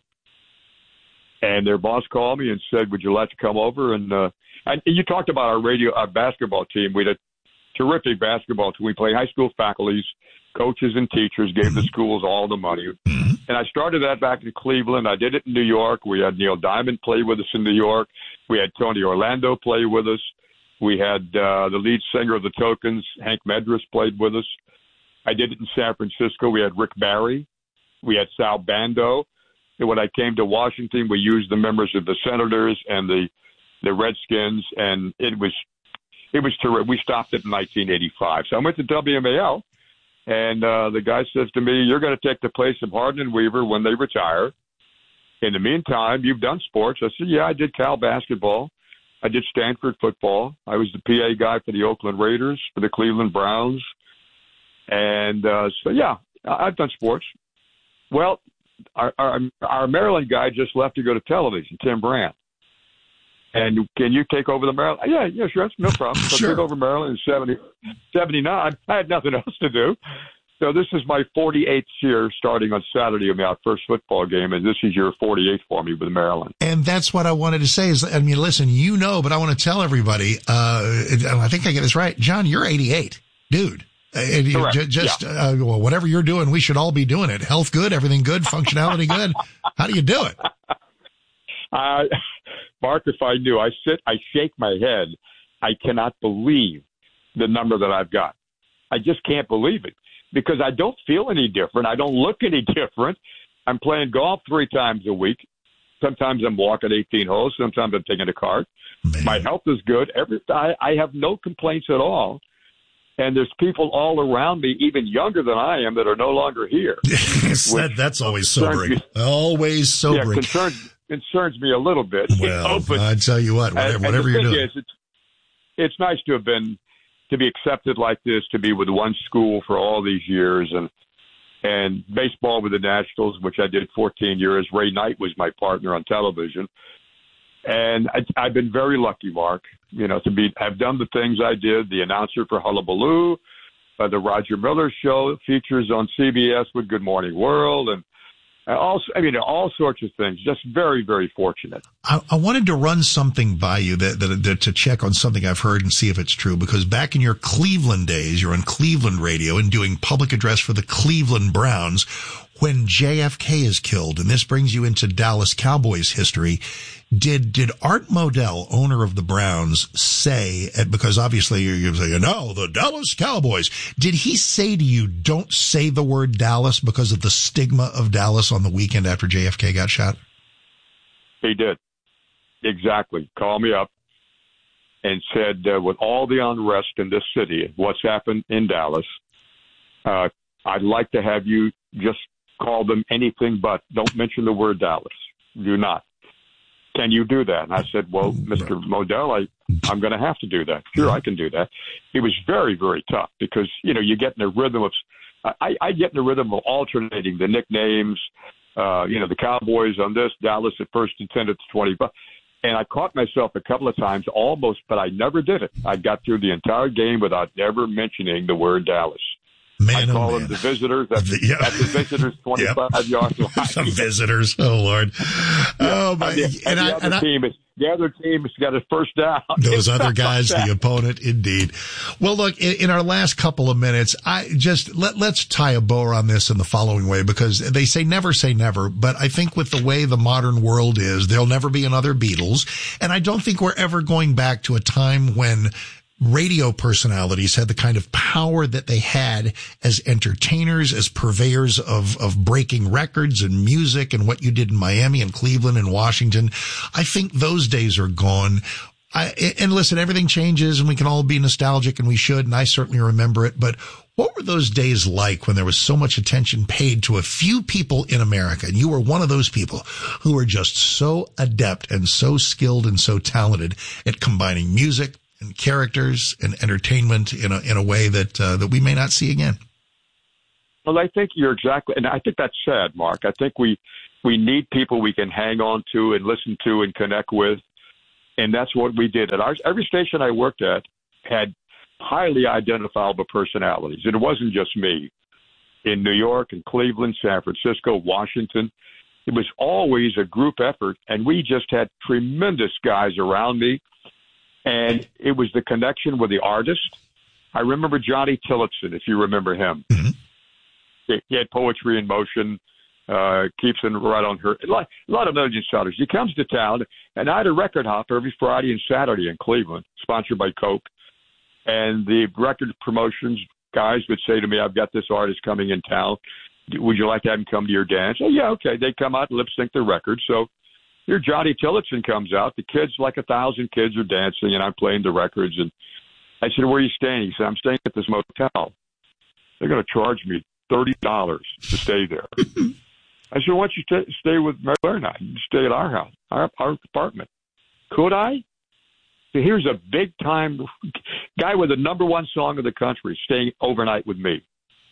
S18: And their boss called me and said, would you like to come over? And you talked about our basketball team. We had a terrific basketball team. We played high school faculties, coaches, and teachers, gave the schools all the money. And I started that back in Cleveland. I did it in New York. We had Neil Diamond play with us in New York. We had Tony Orlando play with us. We had the lead singer of the Tokens, Hank Medras, played with us. I did it in San Francisco. We had Rick Barry. We had Sal Bando. And when I came to Washington, we used the members of the Senators and the Redskins, and it was terrific. We stopped it in 1985. So I went to WMAL. And the guy says to me, you're going to take the place of Hardin and Weaver when they retire. In the meantime, you've done sports. I said, yeah, I did Cal basketball. I did Stanford football. I was the PA guy for the Oakland Raiders, for the Cleveland Browns. And so, yeah, I've done sports. Well, our Maryland guy just left to go to television, Tim Brandt. And can you take over the Maryland? Yeah, sure. No problem. So I took over Maryland in 79. I had nothing else to do. So this is my 48th year starting on Saturday of my first football game, and this is year 48 for me with Maryland.
S9: And that's what I wanted to say is, I mean, listen, you know, but I want to tell everybody, I think I get this right. John, you're 88. Dude. Well, whatever you're doing, we should all be doing it. Health good, everything good, functionality good. How do you do it?
S18: Mark, if I knew, I shake my head. I cannot believe the number that I've got. I just can't believe it because I don't feel any different. I don't look any different. I'm playing golf 3 times a week. Sometimes I'm walking 18 holes. Sometimes I'm taking a cart. Man. My health is good. I have no complaints at all. And there's people all around me, even younger than I am, that are no longer here.
S9: That's always sobering. Always sobering.
S18: Yeah, concerns me a little bit.
S9: Well, I tell you what, whatever you're doing.
S18: It's nice to be accepted like this, to be with one school for all these years, and baseball with the Nationals, which I did 14 years. Ray Knight was my partner on television. And I've been very lucky, Mark, you know, have done the things I did, the announcer for Hullabaloo, the Roger Miller Show, features on CBS with Good Morning World, and all sorts of things. Just very, very fortunate.
S9: I wanted to run something by you that to check on something I've heard and see if it's true, because back in your Cleveland days, you're on Cleveland radio and doing public address for the Cleveland Browns when JFK is killed, and this brings you into Dallas Cowboys history. Did Art Modell, owner of the Browns, say, because obviously you're saying, no, the Dallas Cowboys, did he say to you, don't say the word Dallas because of the stigma of Dallas on the weekend after JFK got shot?
S18: He did. Exactly. Called me up and said, with all the unrest in this city, what's happened in Dallas, I'd like to have you just call them anything but. Don't mention the word Dallas. Do not. Can you do that? And I said, well, Mr. Modell, I'm going to have to do that. Sure, I can do that. It was very, very tough because, you know, you get in a rhythm of – I get in a rhythm of alternating the nicknames, the Cowboys on this, Dallas at first intended to 20 bucks. And I caught myself a couple of times almost, but I never did it. I got through the entire game without ever mentioning the word Dallas.
S9: Man,
S18: I call them the visitors. At the visitors 25 yards line.
S9: The visitors. Oh, Lord. Oh, my.
S18: The other team has got a first down.
S9: Those other guys, the opponent, indeed. Well, look, in our last couple of minutes, let's tie a bow on this in the following way, because they say never, but I think with the way the modern world is, there'll never be another Beatles. And I don't think we're ever going back to a time when radio personalities had the kind of power that they had as entertainers, as purveyors of breaking records and music and what you did in Miami and Cleveland and Washington. I think those days are gone. And listen, everything changes and we can all be nostalgic, and we should, and I certainly remember it. But what were those days like when there was so much attention paid to a few people in America? And you were one of those people who were just so adept and so skilled and so talented at combining music and characters and entertainment in a way that we may not see again.
S18: Well, I think you're exactly, and I think that's sad, Mark. I think we need people we can hang on to and listen to and connect with, and that's what we did. Every station I worked at had highly identifiable personalities. It wasn't just me. In New York and Cleveland, San Francisco, Washington, it was always a group effort, and we just had tremendous guys around me. And it was the connection with the artist. I remember Johnny Tillotson, if you remember him.
S9: Mm-hmm.
S18: He had Poetry in Motion, keeps it right on her. A lot of million sellers. He comes to town, and I had a record hop every Friday and Saturday in Cleveland, sponsored by Coke. And the record promotions guys would say to me, I've got this artist coming in town. Would you like to have him come to your dance? Oh, yeah, okay. They come out and lip sync their records. So here Johnny Tillotson comes out. The kids, like 1,000 kids, are dancing, and I'm playing the records. And I said, where are you staying? He said, I'm staying at this motel. They're going to charge me $30 to stay there. I said, why don't you stay with Mary Blair and I? You stay at our house, our apartment. Could I? So here's a big-time guy with the number one song of the country staying overnight with me.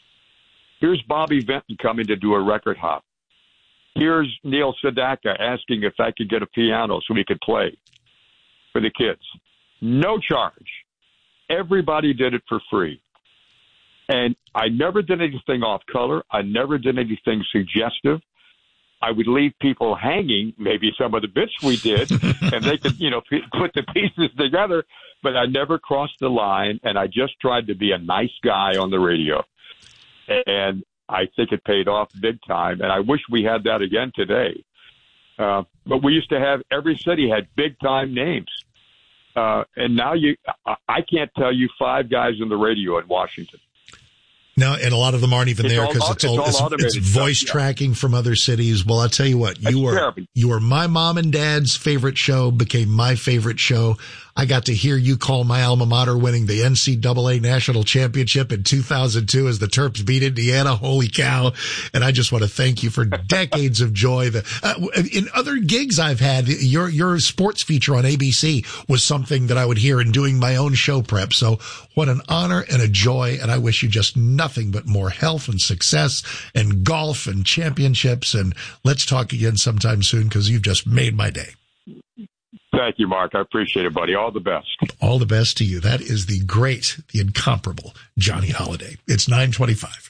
S18: Here's Bobby Vinton coming to do a record hop. Here's Neil Sedaka asking if I could get a piano so we could play for the kids. No charge. Everybody did it for free. And I never did anything off color. I never did anything suggestive. I would leave people hanging, maybe some of the bits we did, and they could, put the pieces together. But I never crossed the line, and I just tried to be a nice guy on the radio. And I think it paid off big time, and I wish we had that again today. But we used to have, every city had big-time names. And now I can't tell you 5 guys on the radio in Washington.
S9: No, and a lot of them aren't even there because it's voice tracking from other cities. Well, I'll tell you what, you were my mom and dad's favorite show, became my favorite show. I got to hear you call my alma mater winning the NCAA national championship in 2002 as the Terps beat Indiana. Holy cow. And I just want to thank you for decades of joy. In other gigs I've had, your sports feature on ABC was something that I would hear in doing my own show prep. So what an honor and a joy. And I wish you just nothing but more health and success and golf and championships. And let's talk again sometime soon because you've just made my day.
S18: Thank you, Mark. I appreciate it, buddy. All the best.
S9: All the best to you. That is the great, the incomparable Johnny Holiday. It's 9:25.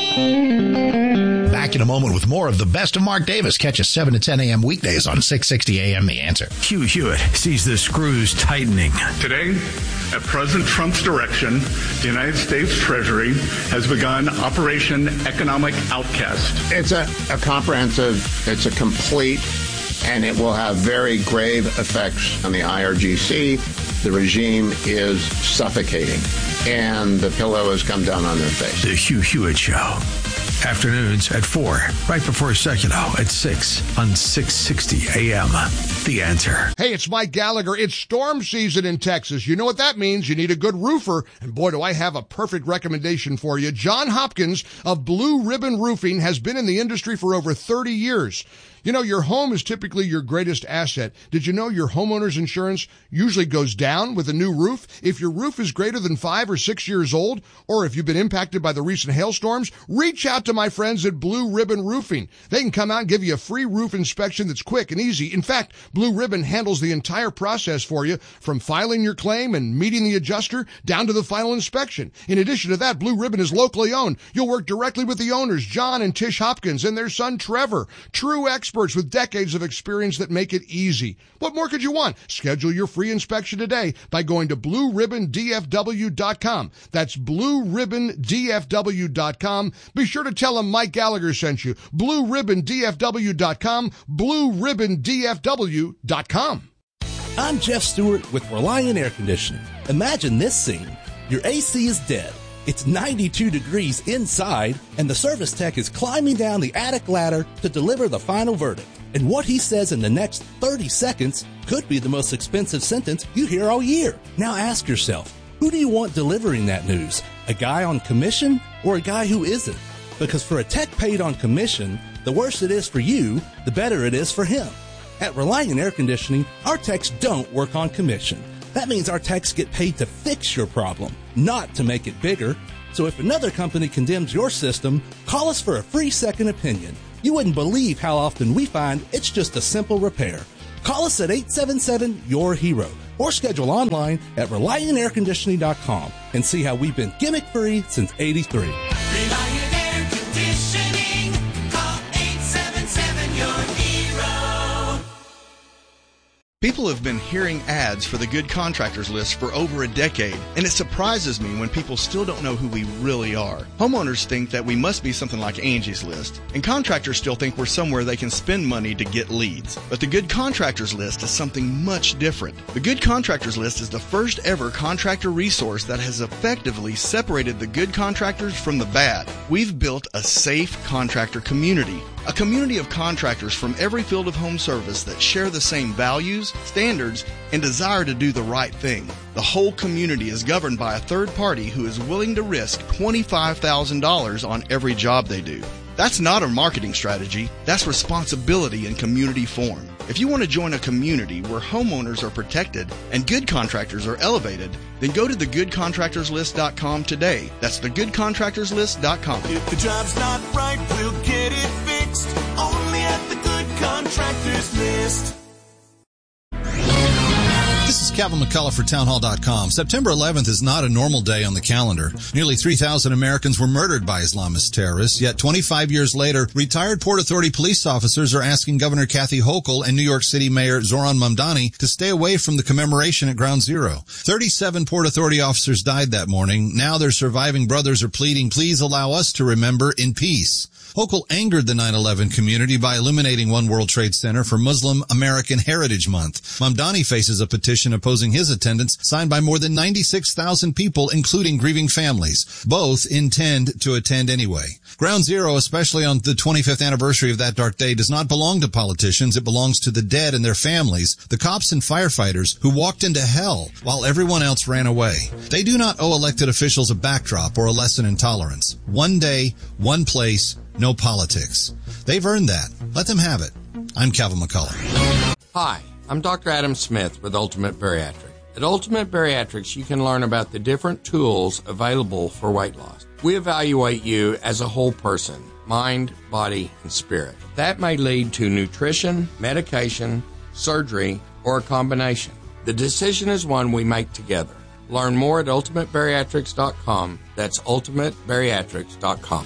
S10: Back in a moment with more of the best of Mark Davis. Catch us 7 to 10 a.m. weekdays on 660 a.m. The Answer.
S4: Hugh Hewitt sees the screws tightening.
S19: Today, at President Trump's direction, the United States Treasury has begun Operation Economic Outcast.
S20: It's a comprehensive, it's a complete, and it will have very grave effects on the IRGC. The regime is suffocating, and the pillow has come down on their face.
S4: The Hugh Hewitt Show. Afternoons at 4, right before Secular at 6 on 660 AM. The Answer.
S5: Hey, it's Mike Gallagher. It's storm season in Texas. You know what that means. You need a good roofer. And boy, do I have a perfect recommendation for you. John Hopkins of Blue Ribbon Roofing has been in the industry for over 30 years. You know, your home is typically your greatest asset. Did you know your homeowner's insurance usually goes down with a new roof? If your roof is greater than 5 or 6 years old, or if you've been impacted by the recent hailstorms, reach out to my friends at Blue Ribbon Roofing. They can come out and give you a free roof inspection that's quick and easy. In fact, Blue Ribbon handles the entire process for you, from filing your claim and meeting the adjuster down to the final inspection. In addition to that, Blue Ribbon is locally owned. You'll work directly with the owners, John and Tish Hopkins, and their son Trevor. True experts with decades of experience that make it easy. What more could you want? Schedule your free inspection today by going to BlueRibbonDFW.com. That's BlueRibbonDFW.com. Be sure to tell them Mike Gallagher sent you. BlueRibbonDFW.com. BlueRibbonDFW.com.
S6: I'm Jeff Stewart with Reliant Air Conditioning. Imagine this scene. Your AC is dead. It's 92 degrees inside, and the service tech is climbing down the attic ladder to deliver the final verdict. And what he says in the next 30 seconds could be the most expensive sentence you hear all year. Now ask yourself, who do you want delivering that news? A guy on commission or a guy who isn't? Because for a tech paid on commission, the worse it is for you, the better it is for him. At Reliant Air Conditioning, our techs don't work on commission. That means our techs get paid to fix your problem, not to make it bigger. So if another company condemns your system, call us for a free second opinion. You wouldn't believe how often we find it's just a simple repair. Call us at 877-YOUR-HERO or schedule online at ReliantAirConditioning.com and see how we've been gimmick-free since '83.
S7: Reliant Air Conditioning. Call 877-YOUR-HERO.
S10: People have been hearing ads for the Good Contractors List for over a decade, and it surprises me when people still don't know who we really are. Homeowners think that we must be something like Angie's List, and contractors still think we're somewhere they can spend money to get leads. But the Good Contractors List is something much different. The Good Contractors List is the first ever contractor resource that has effectively separated the good contractors from the bad. We've built a safe contractor community. A community of contractors from every field of home service that share the same values, standards, and desire to do the right thing. The whole community is governed by a third party who is willing to risk $25,000 on every job they do. That's not a marketing strategy. That's responsibility in community form. If you want to join a community where homeowners are protected and good contractors are elevated, then go to thegoodcontractorslist.com today. That's thegoodcontractorslist.com.
S7: If the job's not right, we'll get it fixed. Only at the Good Contractors List.
S21: This is Calvin McCullough for townhall.com. September 11th is not a normal day on the calendar. Nearly 3,000 Americans were murdered by Islamist terrorists, yet 25 years later, retired Port Authority police officers are asking Governor Kathy Hochul and New York City Mayor Zoran Mamdani to stay away from the commemoration at Ground Zero. 37 Port Authority officers died that morning. Now their surviving brothers are pleading, please allow us to remember in peace. Hochul angered the 9/11 community by illuminating One World Trade Center for Muslim American Heritage Month. Mamdani faces a petition opposing his attendance signed by more than 96,000 people, including grieving families. Both intend to attend anyway. Ground Zero, especially on the 25th anniversary of that dark day, does not belong to politicians. It belongs to the dead and their families, the cops and firefighters who walked into hell while everyone else ran away. They do not owe elected officials a backdrop or a lesson in tolerance. One day, one place, no politics. They've earned that. Let them have it. I'm Calvin McCullough.
S16: Hi, I'm Dr. Adam Smith with Ultimate Bariatrics. At Ultimate Bariatrics, you can learn about the different tools available for weight loss. We evaluate you as a whole person, mind, body, and spirit. That may lead to nutrition, medication, surgery, or a combination. The decision is one we make together. Learn more at ultimatebariatrics.com. That's ultimatebariatrics.com.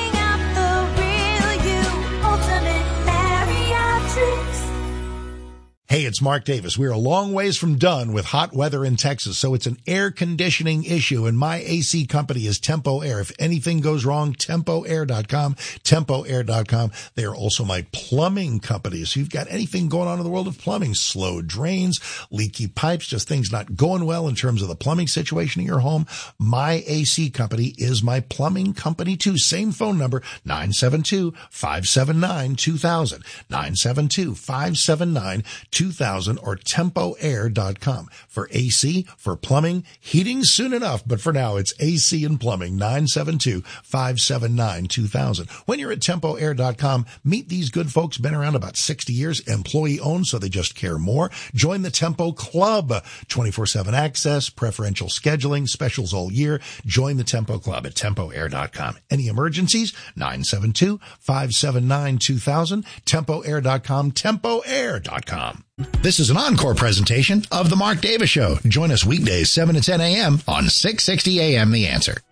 S9: Hey, it's Mark Davis. We're a long ways from done with hot weather in Texas, so it's an air conditioning issue, and my AC company is Tempo Air. If anything goes wrong, TempoAir.com, TempoAir.com. They are also my plumbing company. So you've got anything going on in the world of plumbing, slow drains, leaky pipes, just things not going well in terms of the plumbing situation in your home, my AC company is my plumbing company too. Same phone number, 972-579-2000, 972-579-2000. 2000 or TempoAir.com. For AC, for plumbing, heating soon enough, but for now it's AC and plumbing, 972-579-2000. When you're at TempoAir.com, meet these good folks, been around about 60 years, employee owned, so they just care more. Join the Tempo Club, 24/7 access, preferential scheduling, specials all year. Join the Tempo Club at TempoAir.com. Any emergencies? 972-579-2000, TempoAir.com, TempoAir.com. This is an encore presentation of The Mark Davis Show. Join us weekdays 7 to 10 a.m. on 660 a.m. The Answer.